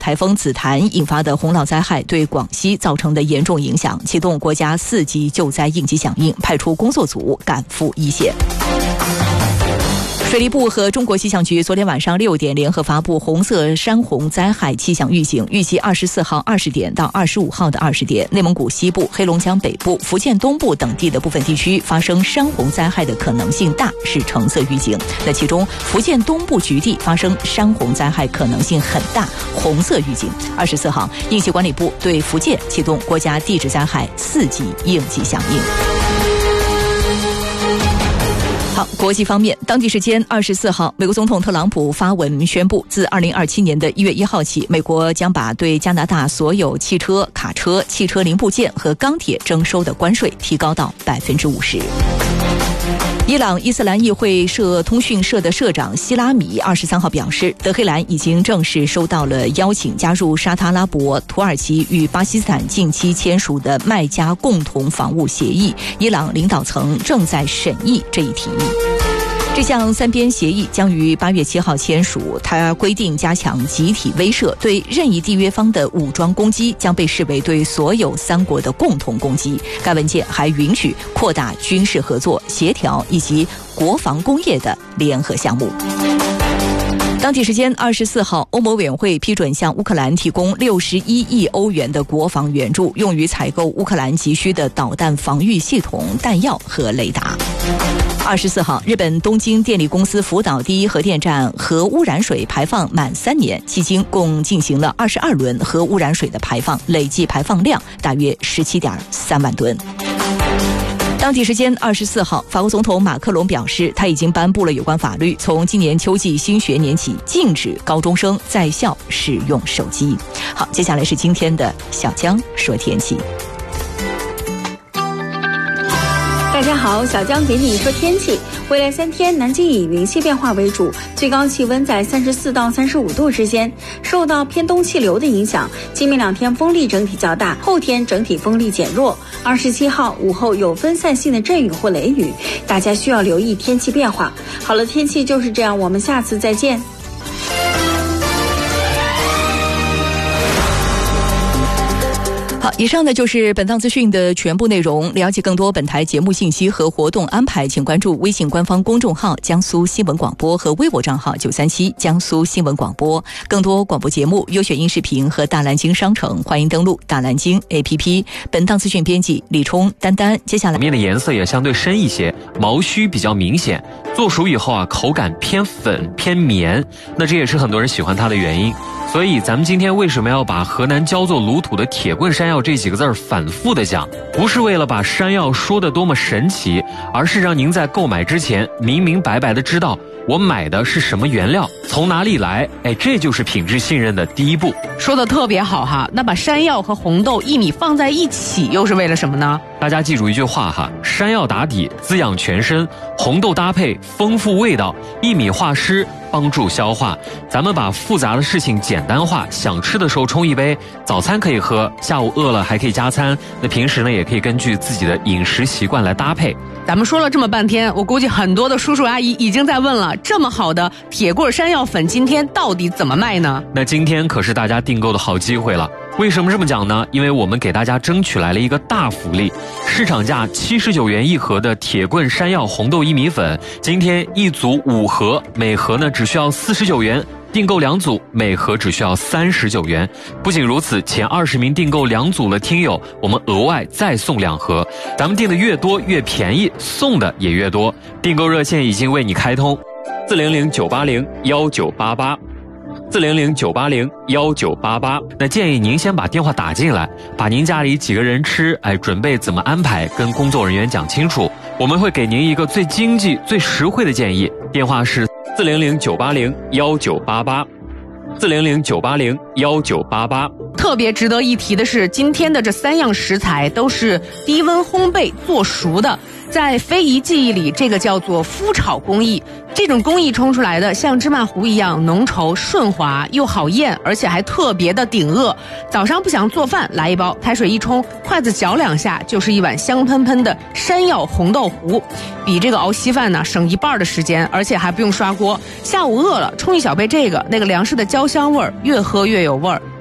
台风紫檀引发的洪涝灾害对广西造成的严重影响，启动国家4级救灾应急响应，派出工作组赶赴一线。水利部和中国气象局昨天晚上6点联合发布红色山洪灾害气象预警，预计24号20点到25号的20点，内蒙古西部、黑龙江北部、福建东部等地的部分地区发生山洪灾害的可能性大，是橙色预警。那其中福建东部局地发生山洪灾害可能性很大，红色预警。24号，应急管理部对福建启动国家地质灾害4级应急响应。好，国际方面，当地时间24号，美国总统特朗普发文宣布，自2027年的1月1号起，美国将把对加拿大所有汽车、卡车、汽车零部件和钢铁征收的关税提高到50%。伊朗伊斯兰议会社通讯社的社长希拉米23号表示，德黑兰已经正式收到了邀请加入沙特阿拉伯、土耳其与巴基斯坦近期签署的麦加共同防务协议，伊朗领导层正在审议这一提议。这项3边协议将于8月7号签署，它规定加强集体威慑，对任意缔约方的武装攻击将被视为对所有3国的共同攻击。该文件还允许扩大军事合作、协调以及国防工业的联合项目。当地时间24号，欧盟委员会批准向乌克兰提供61亿欧元的国防援助，用于采购乌克兰急需的导弹防御系统、弹药和雷达。24号，日本东京电力公司福岛第一核电站核污染水排放满3年，迄今共进行了22轮核污染水的排放，累计排放量大约17.3万吨。当地时间24号，法国总统马克龙表示，他已经颁布了有关法律，从今年秋季新学年起，禁止高中生在校使用手机。好，接下来是今天的小江说天气。 大家好，小江给你说天气。未来3天，南京以云系变化为主，最高气温在34到35度之间。受到偏东气流的影响，今明2天风力整体较大，后天整体风力减弱。27号午后有分散性的阵雨或雷雨，大家需要留意天气变化。好了，天气就是这样，我们下次再见。 好，以上呢就是本档资讯的全部内容。了解更多本台节目信息和活动安排，请关注微信官方公众号江苏新闻广播和微博账号937江苏新闻广播。更多广播节目、优选音视频和大蓝鲸商城，欢迎登录大蓝鲸 APP。本档资讯编辑李冲、丹丹。接下来面的颜色也相对深一些，毛须比较明显，做熟以后口感偏粉偏绵，那这也是很多人喜欢它的原因。所以咱们今天为什么要把河南焦作卤土的铁棍山药这几个字反复的讲，不是为了把山药说得多么神奇，而是让您在购买之前明明白白的知道我买的是什么原料，从哪里来，这就是品质信任的第一步。 说的特别好哈，那把山药和红豆、薏米放在一起又是为了什么呢？ 大家记住一句话哈，山药打底滋养全身，红豆搭配丰富味道，薏米化湿帮助消化。咱们把复杂的事情简单化，想吃的时候冲一杯，早餐可以喝，下午饿了还可以加餐，那平时呢也可以根据自己的饮食习惯来搭配。 咱们说了这么半天，我估计很多的叔叔阿姨已经在问了，这么好的铁棍山药粉今天到底怎么卖呢？ 那今天可是大家订购的好机会了。为什么这么讲呢？因为我们给大家争取来了一个大福利，市场价79元一盒的铁棍山药红豆薏米粉，今天一组5盒，每盒呢只需要49元，订购2组，每盒只需要39元。不仅如此，前20名订购2组的听友，我们额外再送2盒。咱们订的越多越便宜，送的也越多。订购热线已经为你开通，400-980-1988。400-980-1988。那建议您先把电话打进来，把您家里几个人吃，准备怎么安排，跟工作人员讲清楚，我们会给您一个最经济、最实惠的建议。电话是400-980-1988。400-980-1988。 特别值得一提的是，今天的这3样食材都是低温烘焙做熟的，在非遗技艺里，这个叫做麸炒工艺。这种工艺冲出来的像芝麻糊一样浓稠顺滑，又好咽，而且还特别的顶饿。早上不想做饭，来一包，开水一冲，筷子搅2下，就是一碗香喷喷的山药红豆糊，比这个熬稀饭呢省1半的时间，而且还不用刷锅。下午饿了，冲一小杯这个，那个粮食的焦香味儿越喝越略有味儿。